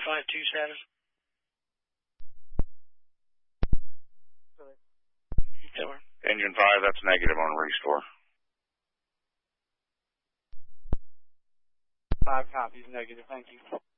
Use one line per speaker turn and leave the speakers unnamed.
5-2 status.
Engine 5, that's negative on restore.
5 copies, negative, thank you.